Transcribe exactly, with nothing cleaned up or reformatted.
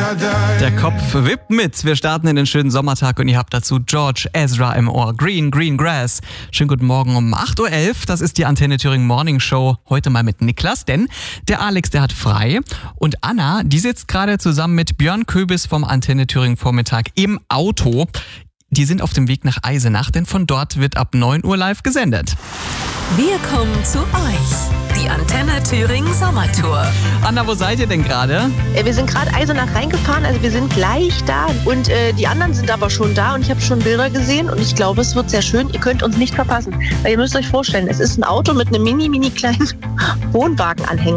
Der Kopf wippt mit. Wir starten in den schönen Sommertag und ihr habt dazu George Ezra im Ohr. Green, Green Grass. Schönen guten Morgen um acht Uhr elf. Das ist die Antenne Thüringen Morning Show. Heute mal mit Niklas, denn der Alex, der hat frei. Und Anna, die sitzt gerade zusammen mit Björn Köbis vom Antenne Thüringen Vormittag im Auto. Die sind auf dem Weg nach Eisenach, denn von dort wird ab neun Uhr live gesendet. Wir kommen zu euch. Die Antenne Thüringen Sommertour. Anna, wo seid ihr denn gerade? Wir sind gerade Eisenach reingefahren, also wir sind gleich da. Und äh, die anderen sind aber schon da und ich habe schon Bilder gesehen und ich glaube, es wird sehr schön. Ihr könnt uns nicht verpassen, weil ihr müsst euch vorstellen, es ist ein Auto mit einem mini, mini kleinen Wohnwagenanhänger.